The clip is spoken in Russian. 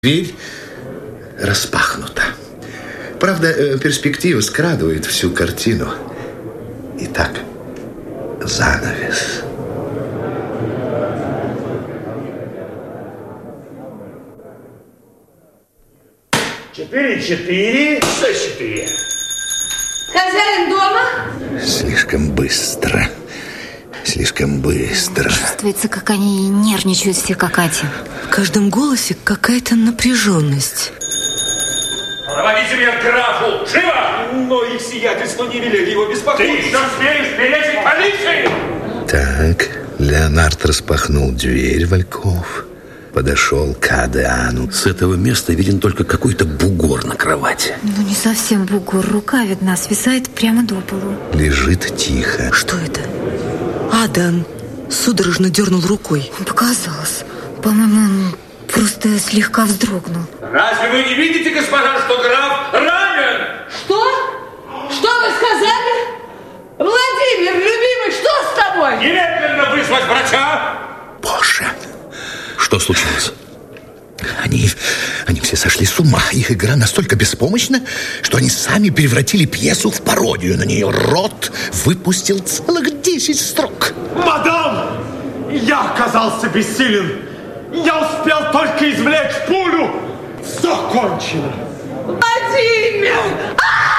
Дверь распахнута. Правда, перспектива скрадывает всю картину. Итак, занавес. Четыре. Хозяин дома? Слишком быстро. Чувствуется, как они нервничают все, как один. В каждом голосе какая-то напряженность. Проводите меня к графу! Живо! Но их сиятельство не велели его беспокоить. Ты что смеешь перечить полиции? Так, Леонард распахнул дверь, Вальков. Подошел к Адриану. С этого места виден только какой-то бугор на кровати. Ну, не совсем бугор. Рука видна, свисает прямо до полу. Лежит тихо. Что это? Адам судорожно дернул рукой. Показалось. По-моему, он просто слегка вздрогнул. Разве вы не видите, господа, что граф ранен? Что? Что вы сказали? Владимир, любимый, что с тобой? Немедленно вызвать врача! Боже! Что случилось? Они все сошли с ума. Их игра настолько беспомощна, что они сами превратили пьесу в пародию на нее. Рот выпустил целых 10 строк. Мадам! Я оказался бессилен. Я успел только извлечь пулю. Все кончено. Владимир!